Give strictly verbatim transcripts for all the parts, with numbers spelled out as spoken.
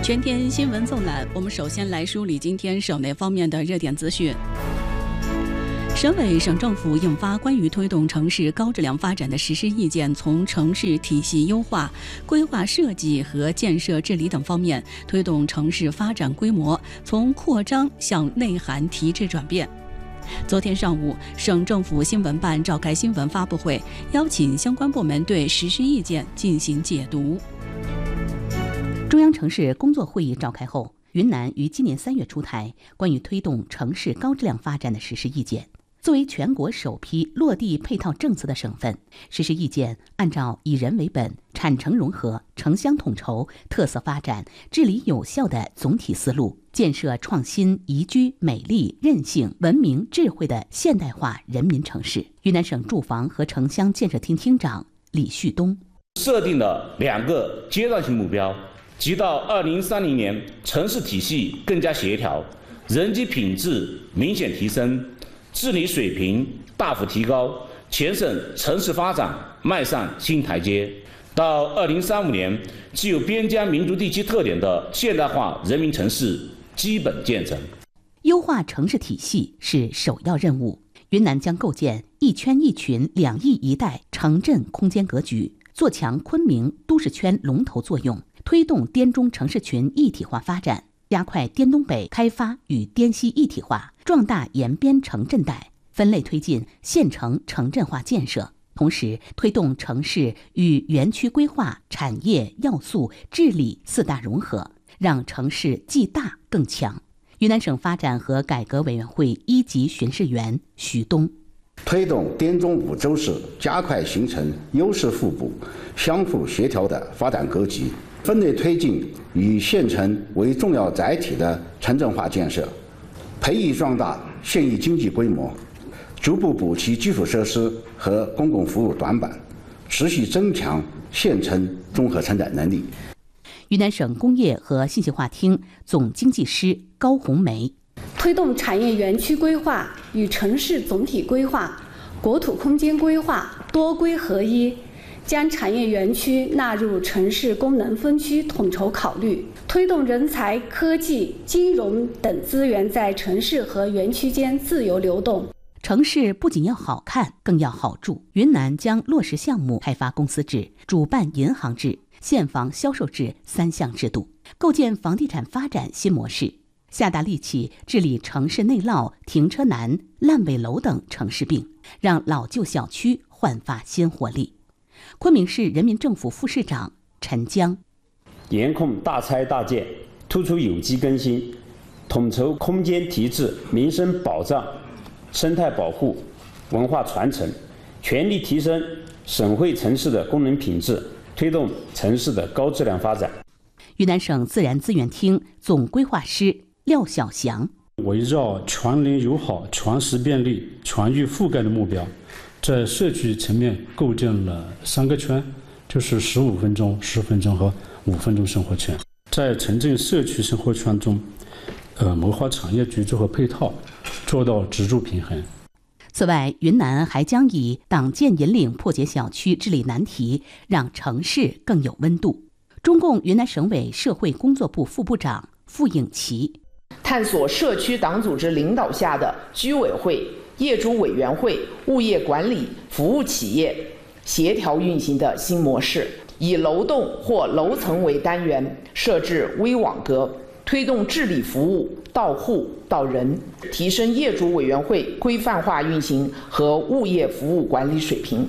全天新闻纵览，我们首先来梳理今天省内方面的热点资讯。省委省政府印发关于推动城市高质量发展的实施意见，从城市体系优化、规划设计和建设治理等方面，推动城市发展规模从扩张向内涵提质转变。昨天上午，省政府新闻办召开新闻发布会，邀请相关部门对实施意见进行解读。 中央城市工作会议召开后，云南于今年三月出台关于推动城市高质量发展的实施意见。作为全国首批落地配套政策的省份，实施意见按照以人为本、产城融合、城乡统筹、特色发展、治理有效的总体思路，建设创新、宜居、美丽、韧性、文明、智慧的现代化人民城市。云南省住房和城乡建设厅厅长李旭东设定了两个阶段性目标，即到二零三零年，城市体系更加协调，人机品质明显提升，治理水平大幅提高，全省城市发展迈上新台阶。到二零三五年，具有边疆民族地区特点的现代化人民城市基本建成。 优化城市体系是首要任务。云南将构建一圈一群两翼一带城镇空间格局，做强昆明都市圈龙头作用，推动滇中城市群一体化发展，加快滇东北开发与滇西一体化，壮大沿边城镇带，分类推进县城城镇化建设，同时推动城市与园区规划、产业、要素、治理四大融合，让城市既大更强。云南省发展和改革委员会一级巡视员徐东推动滇中五州市加快形成优势互补、相互协调的发展格局，分类推进以县城为重要载体的城镇化建设，培育壮大县域经济规模，逐步补齐基础设施和公共服务短板，持续增强县城综合承载能力。 云南省工业和信息化厅总经济师高红梅推动产业园区规划与城市总体规划、国土空间规划多规合一，将产业园区纳入城市功能分区统筹考虑，推动人才、科技、金融等资源在城市和园区间自由流动。 城市不仅要好看，更要好住。云南将落实项目开发公司制、主办银行制、现房销售制三项制度，构建房地产发展新模式，下大力气治理城市内涝、停车难、烂尾楼等城市病，让老旧小区焕发新活力。昆明市人民政府副市长陈江严控大拆大建，突出有机更新，统筹空间提质、民生保障、生态保护、文化传承，全力提升省会城市的功能品质，推动城市的高质量发展。 云南省自然资源厅总规划师廖小祥围绕全邻友好、全市便利、全域覆盖的目标，在社区层面构建了三个圈，就是十五分钟、十分钟和五分钟生活圈。在城镇社区生活圈中，呃，谋划产业居住和配套，做到支柱平衡。 此外，云南还将以党建引领破解小区治理难题，让城市更有温度。中共云南省委社会工作部副部长傅颖琪探索社区党组织领导下的居委会、业主委员会、物业管理服务企业协调运行的新模式，以楼栋或楼层为单元，设置微网格，推动治理服务到户到人，提升业主委员会规范化运行和物业服务管理水平。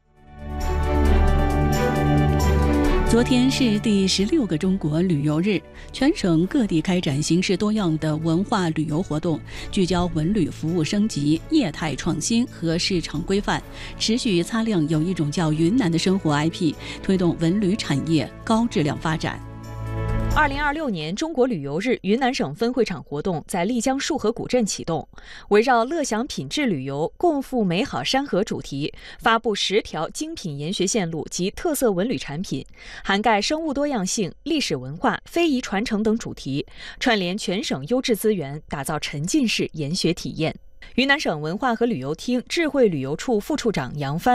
昨天是第十六个中国旅游日，全省各地开展形式多样的文化旅游活动，聚焦文旅服务升级、业态创新和市场规范，持续擦亮有一种叫云南的生活 I P， 推动文旅产业高质量发展。 二零二六年中国旅游日云南省分会场活动在丽江束河古镇启动，围绕乐享品质旅游、共赴美好山河主题，发布十条精品研学线路及特色文旅产品，涵盖生物多样性、历史文化、非遗传承等主题，串联全省优质资源，打造沉浸式研学体验。云南省文化和旅游厅智慧旅游处副处长杨帆。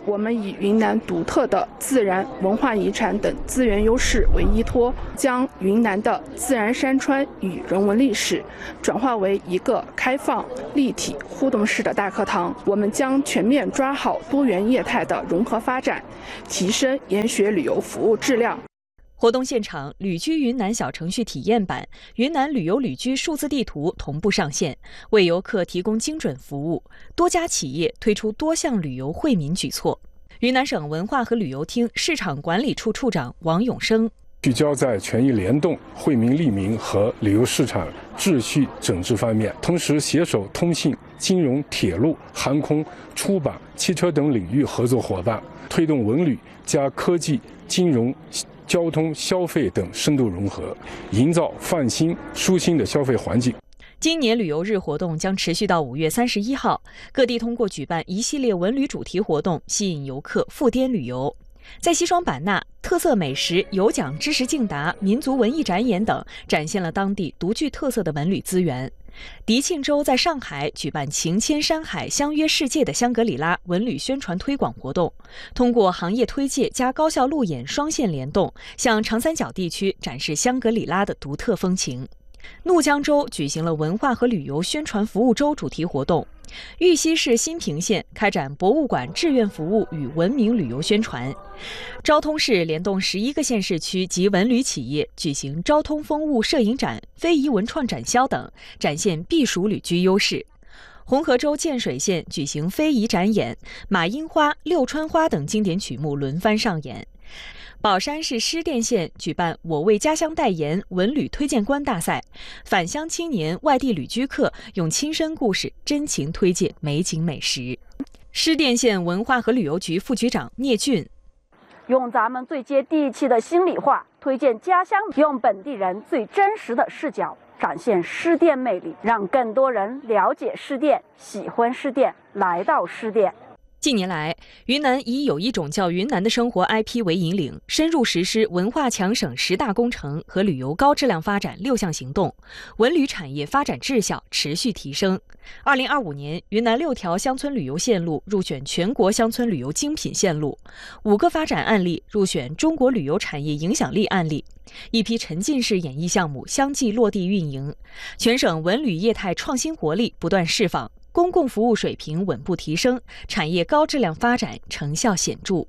我们以云南独特的自然文化遗产等资源优势为依托，将云南的自然山川与人文历史转化为一个开放、立体、互动式的大课堂。我们将全面抓好多元业态的融合发展，提升研学旅游服务质量。 活动现场，旅居云南小程序体验版、云南旅游旅居数字地图同步上线，为游客提供精准服务。多家企业推出多项旅游惠民举措。云南省文化和旅游厅市场管理处处长王永生。 聚焦在权益联动、惠民利民和旅游市场秩序整治方面，同时携手通信、金融、铁路、航空、出版、汽车等领域合作伙伴，推动文旅加科技、金融、交通、消费等深度融合，营造放心、舒心的消费环境。 今年旅游日活动将持续到五月三十一号，各地通过举办一系列文旅主题活动，吸引游客赴滇旅游。在西双版纳，特色美食、有奖知识竞答、民族文艺展演等，展现了当地独具特色的文旅资源。迪庆州在上海举办情牵山海、相约世界的香格里拉文旅宣传推广活动，通过行业推介加高校路演双线联动，向长三角地区展示香格里拉的独特风情。怒江州举行了文化和旅游宣传服务周主题活动，玉溪市新平县开展博物馆志愿服务与文明旅游宣传，昭通市联动十一个县市区及文旅企业举行昭通风物摄影展、非遗文创展销等，展现避暑旅居优势。红河州建水县举行非遗展演，马樱花、六川花等经典曲目轮番上演。宝山市施甸县举办“我为家乡代言”文旅推荐官大赛，返乡青年、外地旅居客用亲身故事真情推荐美景美食。施甸县文化和旅游局副局长聂俊， 用咱们最接地气的心里话推荐家乡，用本地人最真实的视角展现施甸魅力，让更多人了解施甸、喜欢施甸、来到施甸。 近年来，云南以有一种叫云南的生活 I P 为引领，深入实施文化强省十大工程和旅游高质量发展六项行动，文旅产业发展质效持续提升。二零二五年，云南六条乡村旅游线路入选全国乡村旅游精品线路，五个发展案例入选中国旅游产业影响力案例，一批沉浸式演艺项目相继落地运营，全省文旅业态创新活力不断释放。公共服务水平稳步提升，产业高质量发展成效显著。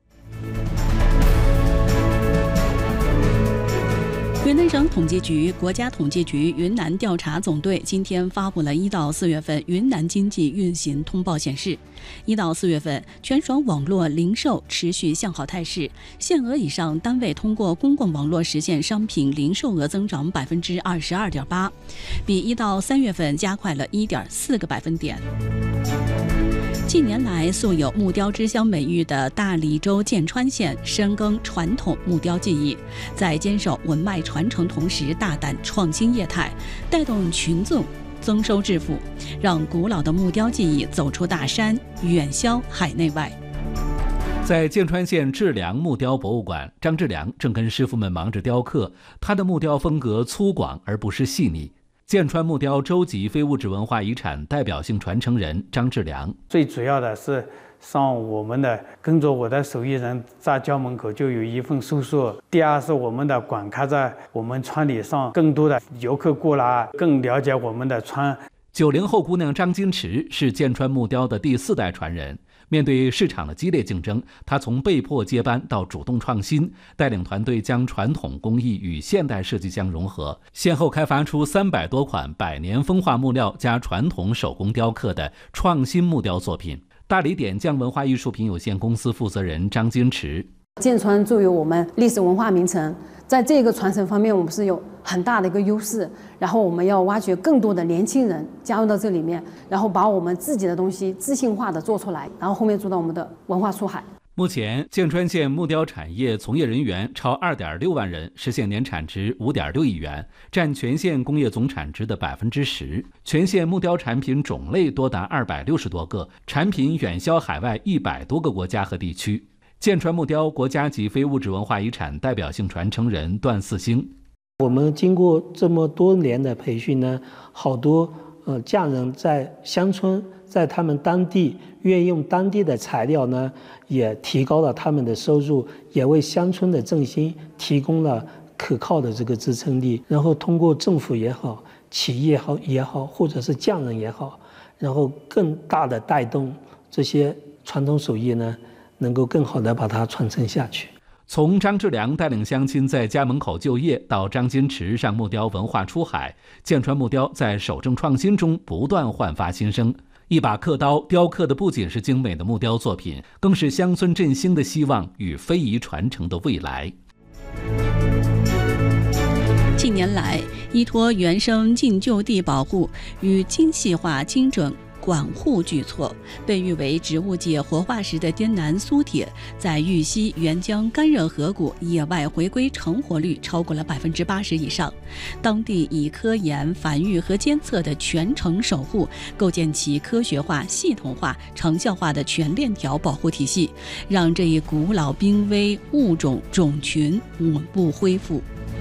云南省统计局、国家统计局云南调查总队今天发布了一到四月份云南经济运行通报，显示，一到四月份全省网络零售持续向好态势，限额以上单位通过公共网络实现商品零售额增长百分之二十二点八，比一到三月份加快了一点四个百分点。近年来，素有木雕之乡美誉的大理州剑川县深耕传统木雕技艺，在坚守文脉传承同时，大胆创新业态，带动群众增收致富，让古老的木雕技艺走出大山，远销海内外。 在剑川县志良木雕博物馆，张志良正跟师傅们忙着雕刻，他的木雕风格粗犷而不失细腻。剑川木雕州级非物质文化遗产代表性传承人张志良， 最主要的是上我们的跟着我的手艺人在家门口就有一份收入。第二是我们的馆开在我们村里，上更多的游客过来，更了解我们的村。 九零后姑娘张金池是剑川木雕的第四代传人。面对市场的激烈竞争，他从被迫接班到主动创新，带领团队将传统工艺与现代设计相融合，先后开发出三百多款百年风化木料加传统手工雕刻的创新木雕作品。大理点将文化艺术品有限公司负责人张金池， 剑川作为我们历史文化名城，在这个传承方面我们是有很大的一个优势，然后我们要挖掘更多的年轻人加入到这里面，然后把我们自己的东西自信化的做出来，然后后面做到我们的文化出海。 目前剑川县木雕产业从业人员超 二点六万人，实现年产值 五点六亿元，占全县工业总产值的 百分之十。 全县木雕产品种类多达二百六十多个，产品远销海外一百多个国家和地区。剑川木雕国家级非物质文化遗产代表性传承人段四星， 我们经过这么多年的培训呢，好多呃匠人在乡村，在他们当地运用当地的材料呢，也提高了他们的收入，也为乡村的振兴提供了可靠的这个支撑力。然后通过政府也好，企业好也好，或者是匠人也好，然后更大的带动这些传统手艺呢，能够更好的把它传承下去。 从张志良带领乡亲在家门口就业，到张金池让木雕文化出海，建川木雕在守正创新中不断焕发新生。一把刻刀雕刻的不仅是精美的木雕作品，更是乡村振兴的希望与非遗传承的未来。 近年来，依托原生近就地保护与精细化精准管护举措，被誉为植物界活化石的滇南苏铁，在玉溪沅江干热河谷野外回归成活率超过了百分之八十以上。当地以科研、繁育和监测的全程守护，构建起科学化、系统化、成效化的全链条保护体系，让这一古老濒危物种种群稳步恢复。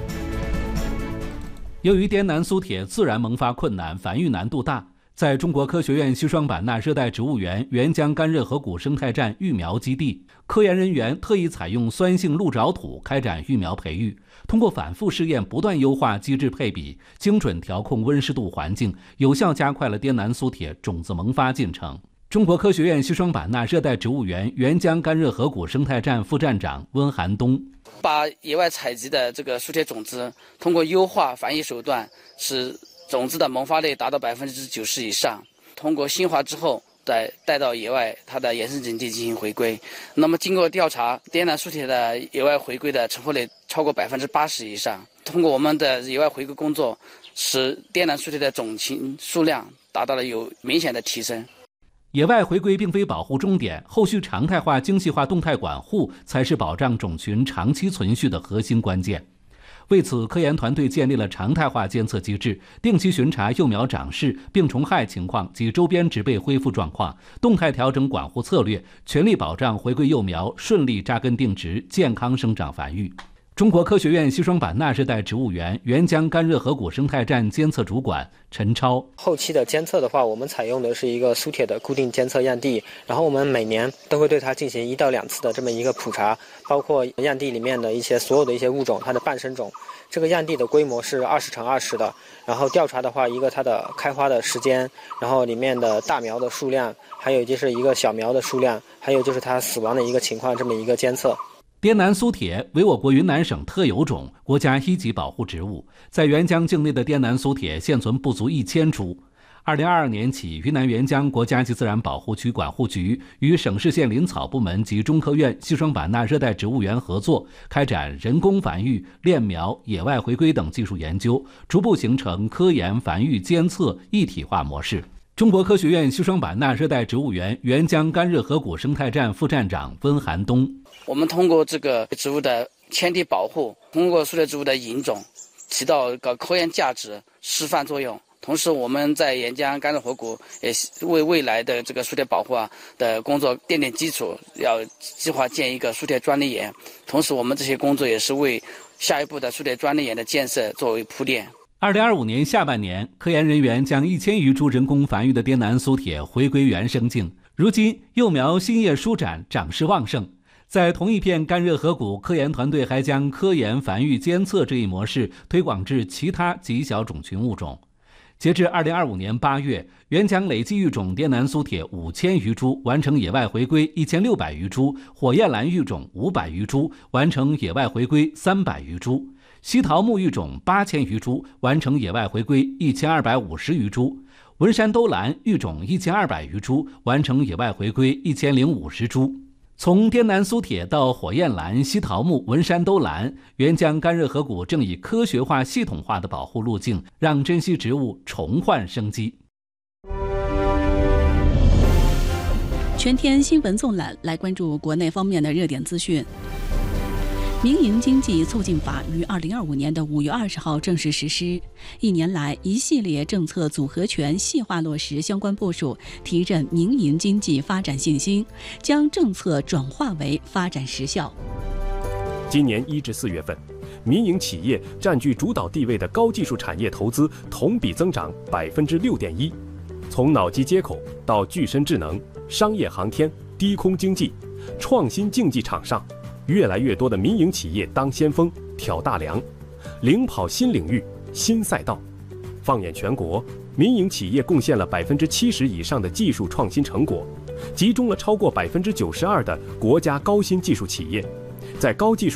由于滇南苏铁自然萌发困难，繁育难度大，在中国科学院西双版纳热带植物园沅江干热河谷生态站育苗基地，科研人员特意采用酸性鹿沼土开展育苗培育，通过反复试验，不断优化机制配比，精准调控温湿度环境，有效加快了滇南苏铁种子萌发进程。中国科学院西双版纳热带植物园沅江干热河谷生态站副站长温寒东， 把野外采集的这个苏铁种子通过优化繁育手段，使种子的萌发率达到百分之九十以上，通过新化之后再带到野外它的野生种地进行回归。那么经过调查，滇南苏铁的野外回归的成活率超过百分之八十以上。通过我们的野外回归工作，使滇南苏铁的种群数量达到了有明显的提升。 野外回归并非保护终点，后续常态化、精细化动态管护才是保障种群长期存续的核心关键。为此，科研团队建立了常态化监测机制，定期巡查幼苗长势、病虫害情况及周边植被恢复状况，动态调整管护策略，全力保障回归幼苗顺利扎根定植、健康生长繁育。中国科学院西双版纳热带植物园沅江干热河谷生态站监测主管陈超， 后期的监测的话，我们采用的是一个苏铁的固定监测样地，然后我们每年都会对它进行一到两次的这么一个普查，包括样地里面的一些所有的一些物种，它的伴生种。这个样地的规模是二十乘二十的，然后调查的话，一个它的开花的时间，然后里面的大苗的数量，还有就是一个小苗的数量，还有就是它死亡的一个情况，这么一个监测。 滇南苏铁为我国云南省特有种，国家一级保护植物。在沅江境内的滇南苏铁现存不足一千株。二零二二年起，云南沅江国家级自然保护区管护局与省市县林草部门及中科院西双版纳热带植物园合作，开展人工繁育、链苗、野外回归等技术研究，逐步形成科研、繁育、监测一体化模式。中国科学院西双版纳热带植物园沅江干热河谷生态站副站长温寒东， 我们通过这个植物的迁地保护，通过苏铁植物的引种，起到个科研价值、示范作用。同时，我们在沅江干热河谷也为未来的这个苏铁保护啊的工作奠定基础，要计划建一个苏铁专利园。同时，我们这些工作也是为下一步的苏铁专利园的建设作为铺垫。 二零二五年下半年，科研人员将一千余株人工繁育的滇南苏铁回归原生境。如今，幼苗新叶舒展，长势旺盛。在同一片干热河谷，科研团队还将科研、繁育、监测这一模式推广至其他极小种群物种。截至二零二五年八月，沅江累计育种滇南苏铁五千余株，完成野外回归一千六百余株；火焰兰育种五百余株，完成野外回归三百余株；西桃木育种八千余株，完成野外回归一千二百五十余株；文山兜兰育种一千二百余株，完成野外回归一千零五十株。从滇南苏铁到火焰兰、西桃木、文山兜兰，沅江干热河谷正以科学化、系统化的保护路径，让珍稀植物重焕生机。 全天新闻纵览，来关注国内方面的热点资讯。民营经济促进法于二零二五年的五月二十号正式实施。一年来，一系列政策组合拳细化落实相关部署，提振民营经济发展信心，将政策转化为发展实效。 今年一至四月份， 民营企业占据主导地位的高技术产业投资同比增长百分之六点一。从脑机接口到具身智能、商业航天、低空经济、创新竞技场上，越来越多的民营企业当先锋、挑大梁，领跑新领域、新赛道。放眼全国，民营企业贡献了百分之七十以上的技术创新成果，集中了超过百分之九十二的国家高新技术企业，在高技术